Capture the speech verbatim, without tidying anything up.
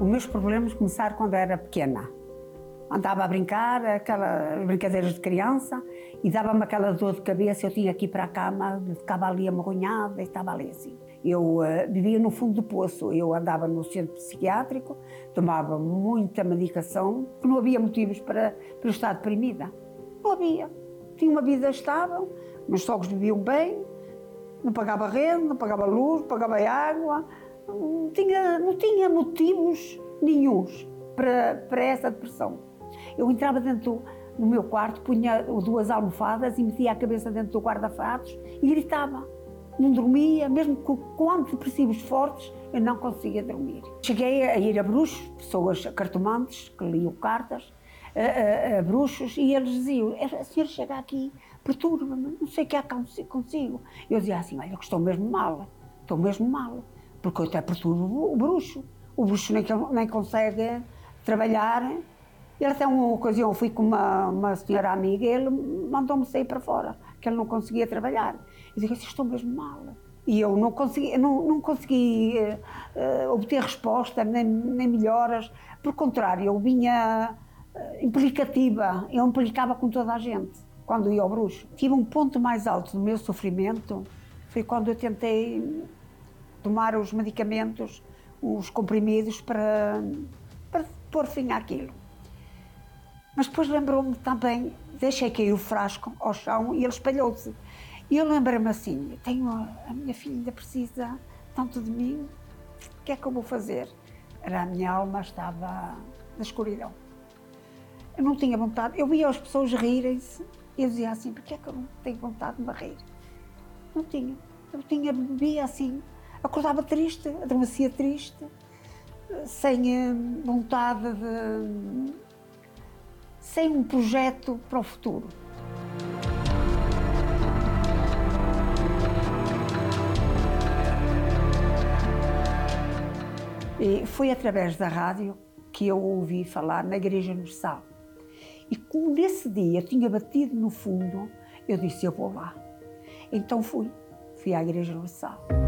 meus problemas começaram quando eu era pequena. Andava a brincar, aquelas brincadeiras de criança, e dava-me aquela dor de cabeça, eu tinha que ir para a cama, ficava ali amarronhada e estava ali assim. Eu uh, vivia no fundo do poço, eu andava no centro psiquiátrico, tomava muita medicação, não havia motivos para, para eu estar deprimida. Não havia. Tinha uma vida estável, meus sogros viviam bem, não pagava renda, não pagava luz, não pagava água, não tinha, não tinha motivos nenhuns para, para essa depressão. Eu entrava dentro do meu quarto, punha duas almofadas e metia a cabeça dentro do guarda-fatos e gritava. Não dormia, mesmo com antidepressivos fortes, eu não conseguia dormir. Cheguei a ir a bruxos, pessoas cartomantes, que liam cartas, a, a, a bruxos, e eles diziam, a senhora chega aqui, perturba-me, não sei o que há consigo. Eu dizia assim, olha, que estou mesmo mal, estou mesmo mal, porque eu até perturbo o bruxo. O bruxo nem, nem consegue trabalhar. Ele até uma ocasião, fui com uma, uma senhora amiga e ele mandou-me sair para fora, que ele não conseguia trabalhar. Eu disse, estou mesmo mal. E eu não consegui, não, não consegui uh, obter resposta, nem, nem melhoras. Por contrário, eu vinha uh, implicativa, eu implicava com toda a gente, quando ia ao bruxo. Tive um ponto mais alto do meu sofrimento, foi quando eu tentei tomar os medicamentos, os comprimidos, para, para pôr fim àquilo. Mas depois lembrou-me também, deixei cair o frasco ao chão e ele espalhou-se. E eu lembrei-me assim, tenho a, a minha filha ainda precisa tanto de mim, o que é que eu vou fazer? Era a minha alma, estava na escuridão. Eu não tinha vontade, eu via as pessoas rirem-se e eu dizia assim, porque é que eu não tenho vontade de me rir? Não tinha, eu tinha, bebia assim, acordava triste, adormecia triste, sem vontade de... sem um projeto para o futuro. E foi através da rádio que eu ouvi falar na Igreja Universal. E como nesse dia eu tinha batido no fundo, eu disse, eu vou lá. Então fui, fui à Igreja Universal.